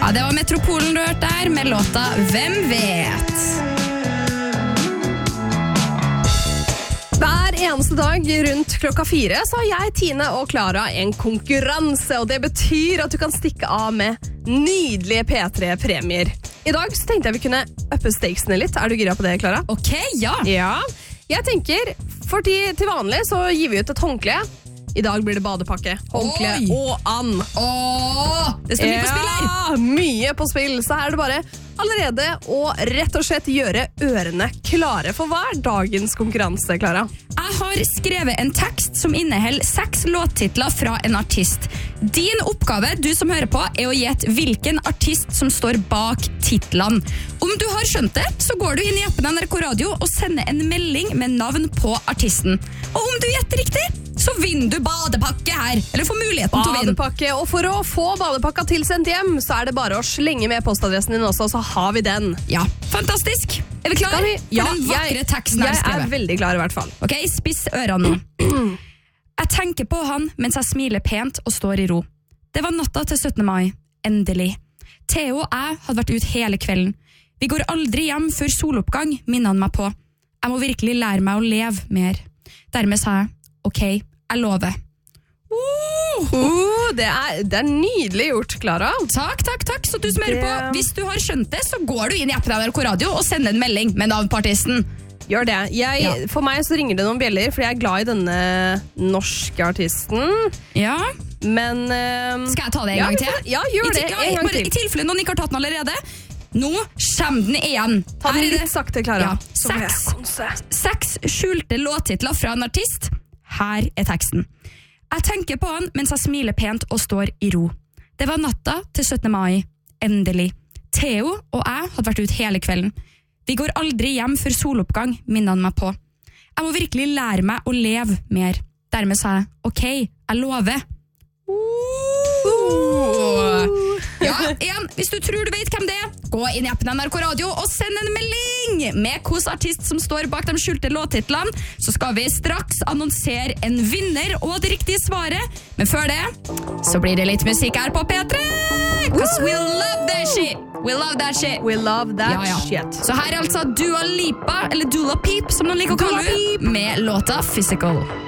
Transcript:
Ja, det var Metropolen du hørte der med låta Hvem vet? Hver eneste dag rundt klokka 4 så har jeg, Tine og Klara en konkurranse, og det betyr at du kan stikke av med nydelige P3-premier. I dag så tenkte jeg vi kunne uppe stakesene litt. Er du gira på det, Klara? Ok, ja. Ja. Jeg tenker, fordi til vanlig så gir vi ut et håndkle. I dag blir det badepakke, håndkle Oi. og and. Det står mye på spill her. Ja, mye på spill. Så her er det bare allerede å rett og slett gjøre ørene klare. For hva er dagens konkurranse, Klara? Jeg har skrevet en tekst som inneholder 6 låttitler fra en artist. Din oppgave, du som hører på, er å gjette hvilken artist som står bak titlene. Om du har skjønt det, så går du inn i appen NRK Radio og sender en melding med navn på artisten. Og om du gjetter riktig, så vinner du badepakke her. Eller får muligheten til å vinne. Badepakke, og for å få badepakka tilsendt hjem, så er det bare å slenge med postadressen din også, så har vi den. Ja, fantastisk. Er vi klare for den vakre teksten jeg har skrevet? Jeg er veldig klar i hvert fall. Ok, spiss ørene nå. Jeg tenker på han mens jeg smiler pent og står i ro. Det var natta til 17. mai. Endelig. Theo og jeg hadde vært ut hele kvelden. Vi går aldri hjem før soloppgang, minnet han meg på. Jeg må virkelig lære meg å leve mer. Dermed sa jeg, ok, jeg lover. Det er nydelig gjort, Klara. Takk. Så du som hører på, hvis du har skjønt det, så går du inn i appen NRK Radio og sender en melding med navn på artisten. Gjør det. For meg så ringer det noen bjeller, for jeg er glad i denne norske artisten. Ja. Men skal jeg ta det en gang til? Ja, gjør det. En gang til. I tilfelle noen ikke har tatt den allerede. Nå kommer den igjen. Ta den litt sakte, Klara. 6 skjulte låttitler fra en artist. Her er teksten. Jeg tenker på han mens jeg smiler pent og står i ro. Det var natta til 17. mai. Endelig. Theo og jeg hadde vært ut hele kvelden. Vi går aldri hjem før soloppgang, minnet han meg på. Jeg må virkelig lære meg å leve mer. Dermed sa jeg, ok, jeg lover. Ja, igjen, hvis du tror du vet hvem det er, gå inn i appen NRK Radio og send en melding med hvilken artist som står bak de skjulte låttitlene, så skal vi straks annonsere en vinner og det riktige svaret. Men før det, så blir det litt musikk her på P3! Because we love that shit! We love that shit. We love that shit. Så her er altså Dua Lipa, eller Dula Peep, som noen liker å kalle det, med låta Physical.